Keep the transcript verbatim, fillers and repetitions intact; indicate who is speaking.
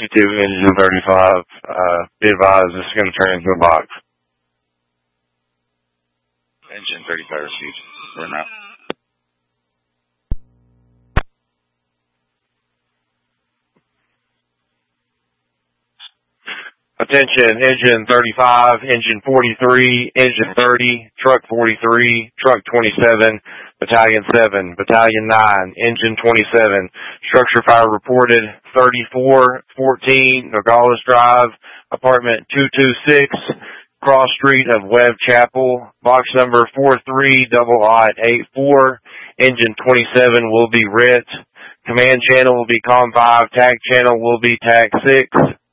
Speaker 1: fifty-two, engine thirty-five. Uh, be advised, this is going to turn into a box.
Speaker 2: Engine thirty-five received. We're not.
Speaker 1: Attention, engine thirty-five, engine forty-three, engine thirty, truck forty-three, truck twenty-seven, battalion seven, battalion nine, engine twenty-seven. Structure fire reported thirty-four fourteen, Nogales Drive, apartment two two six, cross street of Webb Chapel, box number four three double odd eight four. Engine twenty-seven will be R I T. Command channel will be COM five, TAC channel will be TAC six.